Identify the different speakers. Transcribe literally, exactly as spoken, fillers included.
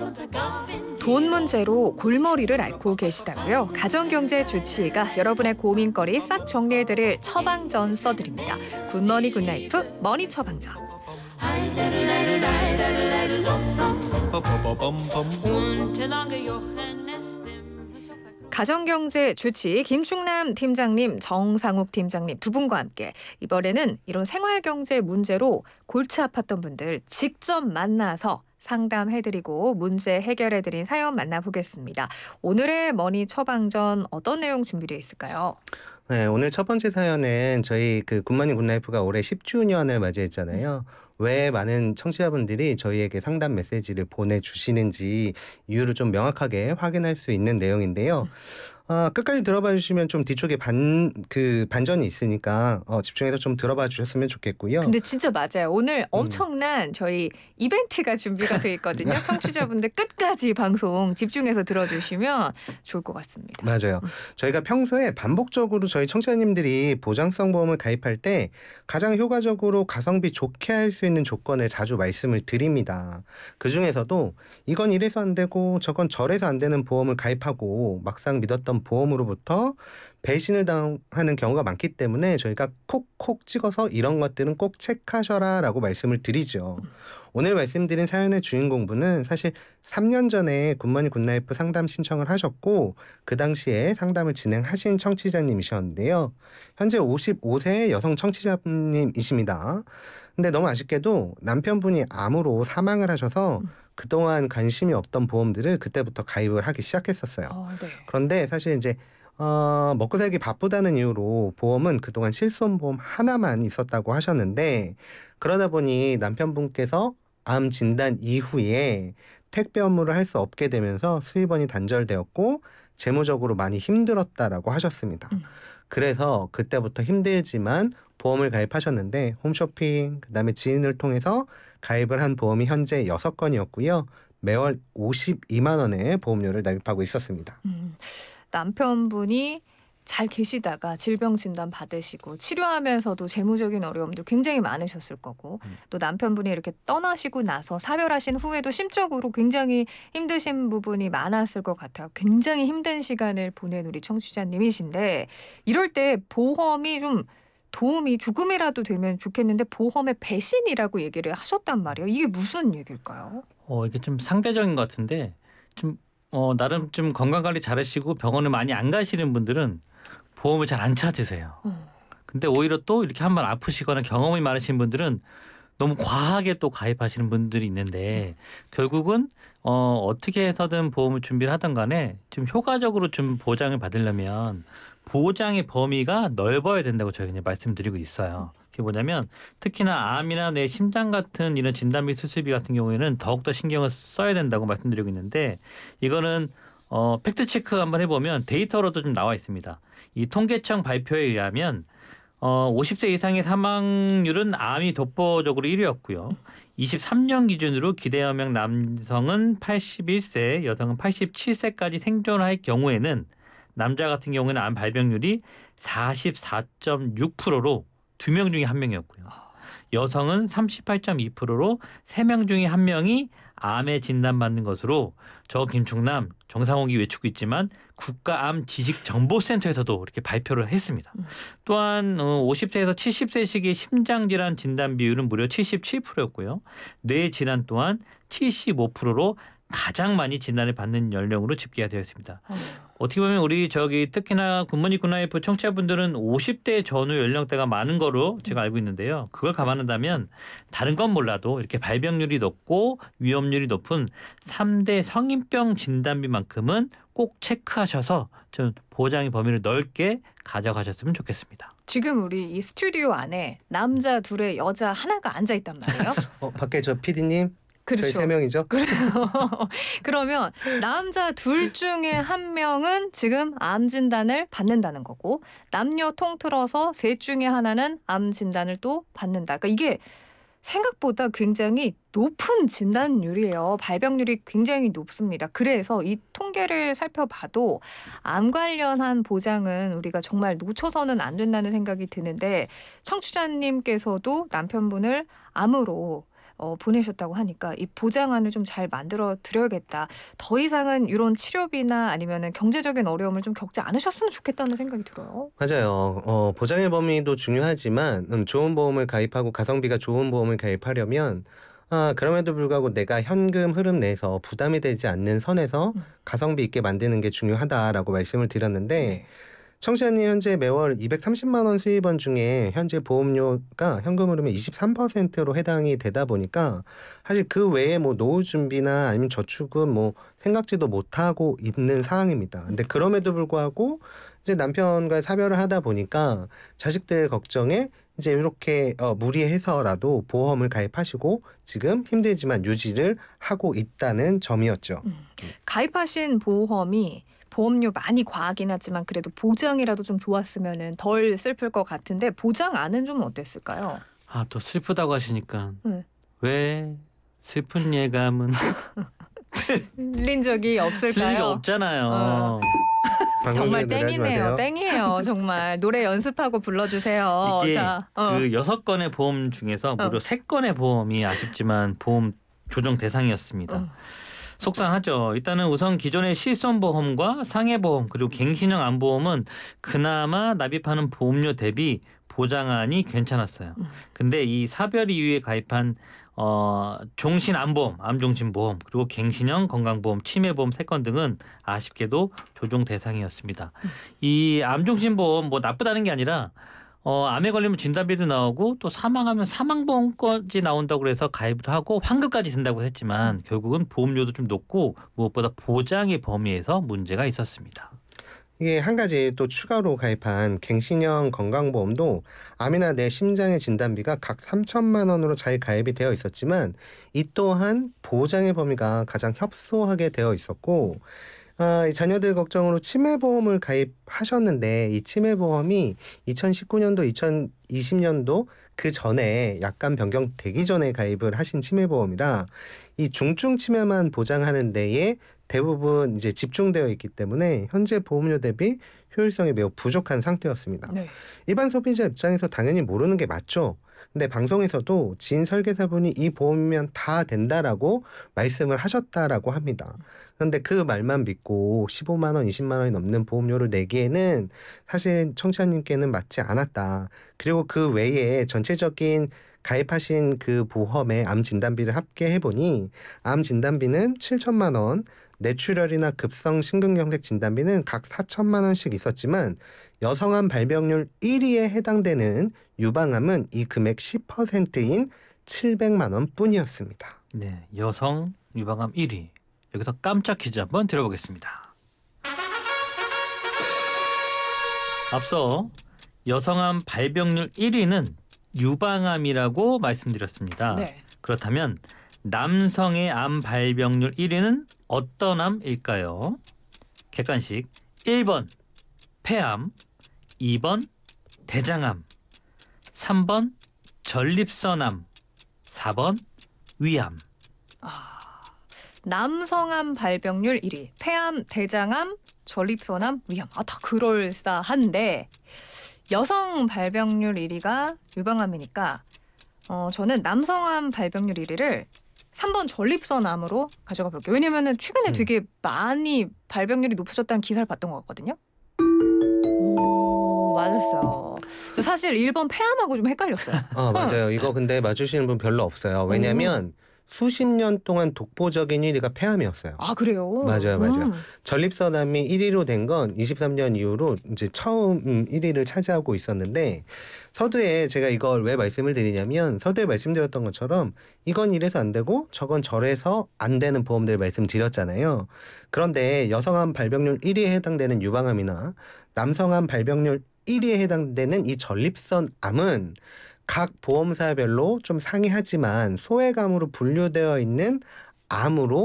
Speaker 1: 돈 문제로 골머리를 앓고 계시다고요? 가정경제 주치의가 여러분의 고민거리 싹 정리해드릴 처방전 써드립니다. 굿머니 굿라이프 머니 처방전. 가정경제 주치의 김충남 팀장님, 정상욱 팀장님 두 분과 함께 이번에는 이런 생활경제 문제로 골치 아팠던 분들 직접 만나서 상담해드리고 문제 해결해드린 사연 만나보겠습니다. 오늘의 머니 처방전 어떤 내용 준비되어 있을까요?
Speaker 2: 네, 오늘 첫 번째 사연은 저희 그 굿모닝 굿라이프가 올해 십 주년을 맞이했잖아요. 왜 많은 청취자분들이 저희에게 상담 메시지를 보내주시는지 이유를 좀 명확하게 확인할 수 있는 내용인데요. 아, 끝까지 들어봐 주시면 좀 뒤쪽에 반, 그 반전이 있으니까 어, 집중해서 좀 들어봐 주셨으면 좋겠고요.
Speaker 1: 근데 진짜 맞아요. 오늘 엄청난 저희 이벤트가 준비가 돼 있거든요. 청취자분들 끝까지 방송 집중해서 들어주시면 좋을 것 같습니다.
Speaker 2: 맞아요. 저희가 평소에 반복적으로 저희 청취자님들이 보장성 보험을 가입할 때 가장 효과적으로 가성비 좋게 할 수 있는 조건을 자주 말씀을 드립니다. 그중에서도 이건 이래서 안 되고 저건 저래서 안 되는 보험을 가입하고 막상 믿었던 보험으로부터 배신을 당하는 경우가 많기 때문에 저희가 콕콕 찍어서 이런 것들은 꼭 체크하셔라 라고 말씀을 드리죠. 오늘 말씀드린 사연의 주인공분은 사실 삼 년 전에 굿머니 굿라이프 상담 신청을 하셨고 그 당시에 상담을 진행하신 청취자님이셨는데요. 현재 오십오 세의 여성 청취자님이십니다. 근데 너무 아쉽게도 남편분이 암으로 사망을 하셔서 그동안 관심이 없던 보험들을 그때부터 가입을 하기 시작했었어요.
Speaker 1: 어, 네.
Speaker 2: 그런데 사실 이제 어, 먹고 살기 바쁘다는 이유로 보험은 그동안 실손보험 하나만 있었다고 하셨는데 그러다 보니 남편분께서 암 진단 이후에 택배 업무를 할 수 없게 되면서 수입원이 단절되었고 재무적으로 많이 힘들었다라고 하셨습니다.
Speaker 1: 음.
Speaker 2: 그래서 그때부터 힘들지만 보험을 가입하셨는데 홈쇼핑 그다음에 지인을 통해서 가입을 한 보험이 현재 여섯 건이었고요. 매월 오십이만 원의 보험료를 납입하고 있었습니다.
Speaker 1: 음, 남편분이 잘 계시다가 질병 진단 받으시고 치료하면서도 재무적인 어려움도 굉장히 많으셨을 거고
Speaker 2: 음.
Speaker 1: 또 남편분이 이렇게 떠나시고 나서 사별하신 후에도 심적으로 굉장히 힘드신 부분이 많았을 것 같아요. 굉장히 힘든 시간을 보낸 우리 청취자님이신데 이럴 때 보험이 좀 도움이 조금이라도 되면 좋겠는데 보험의 배신이라고 얘기를 하셨단 말이에요. 이게 무슨 얘기일까요?
Speaker 3: 어 이게 좀 상대적인 것 같은데 좀 어 나름 좀 건강 관리 잘하시고 병원을 많이 안 가시는 분들은 보험을 잘 안 찾으세요.
Speaker 1: 어.
Speaker 3: 근데 오히려 또 이렇게 한번 아프시거나 경험이 많으신 분들은 너무 과하게 또 가입하시는 분들이 있는데 결국은 어 어떻게 해서든 보험을 준비를 하든 간에 좀 효과적으로 좀 보장을 받으려면 보장의 범위가 넓어야 된다고 저희가 이제 말씀드리고 있어요. 그게 뭐냐면 특히나 암이나 내 심장 같은 이런 진단비 수술비 같은 경우에는 더욱더 신경을 써야 된다고 말씀드리고 있는데 이거는 어, 팩트 체크 한번 해보면 데이터로도 좀 나와 있습니다. 이 통계청 발표에 의하면 어, 오십 세 이상의 사망률은 암이 독보적으로 일 위였고요. 이십삼 년 기준으로 기대여명 남성은 팔십일 세, 여성은 팔십칠 세까지 생존할 경우에는 남자 같은 경우에는 암 발병률이 사십사 점 육 퍼센트로 두 명 중에 한 명이었고요. 여성은 삼십팔 점 이 퍼센트로 세 명 중에 한 명이 암에 진단받는 것으로 저 김충남 정상욱이 외치고 있지만 국가암지식정보센터에서도 이렇게 발표를 했습니다.
Speaker 1: 음.
Speaker 3: 또한 오십 세에서 칠십 세 시기 심장질환 진단 비율은 무려 칠십칠 퍼센트였고요. 뇌질환 또한 칠십오 퍼센트로 가장 많이 진단을 받는 연령으로 집계가 되어 있습니다.
Speaker 1: 어.
Speaker 3: 어떻게 보면 우리 저기 특히나 굿모닝 굿라이프 청취자분들은 오십 대 전후 연령대가 많은 거로 제가 알고 있는데요. 그걸 감안한다면 다른 건 몰라도 이렇게 발병률이 높고 위험률이 높은 삼 대 성인병 진단비만큼은 꼭 체크하셔서 좀 보장의 범위를 넓게 가져가셨으면 좋겠습니다.
Speaker 1: 지금 우리 이 스튜디오 안에 남자 둘에 여자 하나가 앉아 있단 말이에요.
Speaker 2: 어, 밖에 저 피디님
Speaker 1: 그렇죠.
Speaker 2: 저희 세 명이죠.
Speaker 1: 그러면 남자 둘 중에 한 명은 지금 암 진단을 받는다는 거고 남녀 통틀어서 셋 중에 하나는 암 진단을 또 받는다. 그러니까 이게 생각보다 굉장히 높은 진단율이에요. 발병률이 굉장히 높습니다. 그래서 이 통계를 살펴봐도 암 관련한 보장은 우리가 정말 놓쳐서는 안 된다는 생각이 드는데 청취자님께서도 남편분을 암으로 어, 보내셨다고 하니까 이 보장안을 좀 잘 만들어 드려야겠다. 더 이상은 이런 치료비나 아니면은 경제적인 어려움을 좀 겪지 않으셨으면 좋겠다는 생각이 들어요.
Speaker 2: 맞아요. 어, 보장의 범위도 중요하지만 음, 좋은 보험을 가입하고 가성비가 좋은 보험을 가입하려면 아, 그럼에도 불구하고 내가 현금 흐름 내에서 부담이 되지 않는 선에서
Speaker 1: 음.
Speaker 2: 가성비 있게 만드는 게 중요하다라고 말씀을 드렸는데
Speaker 1: 네.
Speaker 2: 청취자님 현재 매월 이백삼십만 원 수입원 중에 현재 보험료가 현금 흐름의 이십삼 퍼센트로 해당이 되다 보니까 사실 그 외에 뭐 노후 준비나 아니면 저축은 뭐 생각지도 못하고 있는 상황입니다. 근데 그럼에도 불구하고 이제 남편과 사별을 하다 보니까 자식들 걱정에 이제 이렇게 어, 무리해서라도 보험을 가입하시고 지금 힘들지만 유지를 하고 있다는 점이었죠.
Speaker 1: 음. 가입하신 보험이 보험료 많이 과하긴 하지만 그래도 보장이라도 좀 좋았으면은 덜 슬플 것 같은데 보장안은 좀 어땠을까요?
Speaker 3: 아, 또 슬프다고 하시니까
Speaker 1: 네.
Speaker 3: 왜 슬픈 예감은
Speaker 1: 들린 적이
Speaker 3: 틀릴 게
Speaker 1: 없을까요?
Speaker 3: 없잖아요.
Speaker 1: 어.
Speaker 2: 방송
Speaker 1: 정말
Speaker 2: 중에 노래하지
Speaker 1: 땡이네요.
Speaker 2: 마세요.
Speaker 1: 땡이에요. 정말 노래 연습하고 불러주세요.
Speaker 3: 이게
Speaker 1: 자, 어.
Speaker 3: 그 여섯 건의 보험 중에서 무려
Speaker 1: 어.
Speaker 3: 세 건의 보험이 아쉽지만 보험 조정 대상이었습니다.
Speaker 1: 어.
Speaker 3: 속상하죠. 일단은 우선 기존의 실손보험과 상해보험 그리고 갱신형 암보험은 그나마 납입하는 보험료 대비 보장안이 괜찮았어요.
Speaker 1: 음.
Speaker 3: 근데 이 사별 이후에 가입한 어, 종신암보험, 암종신보험 그리고 갱신형 건강보험, 치매보험 세 건 등은 아쉽게도 조정 대상이었습니다.
Speaker 1: 음.
Speaker 3: 이 암종신보험 뭐 나쁘다는 게 아니라 어, 암에 걸리면 진단비도 나오고 또 사망하면 사망보험까지 나온다고 그래서 가입을 하고 환급까지 든다고 했지만 결국은 보험료도 좀 높고 무엇보다 보장의 범위에서 문제가 있었습니다.
Speaker 2: 이게 한 가지 또 추가로 가입한 갱신형 건강보험도 암이나 내 심장의 진단비가 각 삼천만 원으로 잘 가입이 되어 있었지만 이 또한 보장의 범위가 가장 협소하게 되어 있었고 아, 이 자녀들 걱정으로 치매보험을 가입하셨는데 이 치매보험이 이천십구 년도, 이천이십 년도 그 전에 약간 변경되기 전에 가입을 하신 치매보험이라 이 중증 치매만 보장하는 데에 대부분 이제 집중되어 있기 때문에 현재 보험료 대비 효율성이 매우 부족한 상태였습니다.
Speaker 1: 네.
Speaker 2: 일반 소비자 입장에서 당연히 모르는 게 맞죠. 근데 방송에서도 지인 설계사분이 이 보험이면 다 된다라고 말씀을 하셨다라고 합니다. 그런데 그 말만 믿고 십오만 원, 이십만 원이 넘는 보험료를 내기에는 사실 청취자님께는 맞지 않았다. 그리고 그 외에 전체적인 가입하신 그 보험의 암 진단비를 합계해 보니 암 진단비는 칠천만 원, 뇌출혈이나 급성 심근경색 진단비는 각 사천만 원씩 있었지만 여성암 발병률 일 위에 해당되는 유방암은 이 금액 십 퍼센트인 칠백만 원 뿐이었습니다.
Speaker 3: 네, 여성 유방암 일 위. 여기서 깜짝 퀴즈 한번 드려보겠습니다. 앞서 여성암 발병률 일 위는 유방암이라고 말씀드렸습니다.
Speaker 1: 네.
Speaker 3: 그렇다면 남성의 암 발병률 일 위는 어떤 암일까요? 객관식 일 번 폐암, 이 번 대장암, 삼 번 전립선암, 사 번 위암.
Speaker 1: 남성암 발병률 일 위, 폐암, 대장암, 전립선암, 위암. 아, 다 그럴싸한데 여성 발병률 일 위가 유방암이니까 어, 저는 남성암 발병률 일 위를 삼 번 전립선암으로 가져가 볼게요. 왜냐면은 최근에
Speaker 2: 음.
Speaker 1: 되게 많이 발병률이 높아졌다는 기사를 봤던 것 같거든요. 오, 맞았어요. 저 사실 일 번 폐암하고 좀 헷갈렸어요.
Speaker 2: 아, 맞아요. 이거 근데 맞추시는 분 별로 없어요. 왜냐면 수십 년 동안 독보적인 일 위가 폐암이었어요.
Speaker 1: 아, 그래요?
Speaker 2: 맞아요, 맞아요.
Speaker 1: 음.
Speaker 2: 전립선암이 일 위로 된 건 이십삼 년 이후로 이제 처음 음, 일 위를 차지하고 있었는데 서두에 제가 이걸 왜 말씀을 드리냐면 서두에 말씀드렸던 것처럼 이건 이래서 안 되고 저건 저래서 안 되는 보험들 말씀드렸잖아요. 그런데 여성암 발병률 일 위에 해당되는 유방암이나 남성암 발병률 일 위에 해당되는 이 전립선암은 각 보험사별로 좀 상이하지만 소외감으로 분류되어 있는 암으로